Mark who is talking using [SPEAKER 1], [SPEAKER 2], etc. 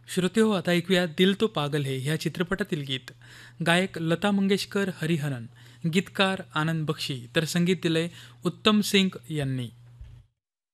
[SPEAKER 1] श्रोते हो, आता ऐकूया दिल तो पागल है ह्या चित्रपटातील गीत. गायक लता मंगेशकर, हरिहरन, गीतकार आनंद बक्षी, तर संगीत दिलंय उत्तम सिंग यांनी.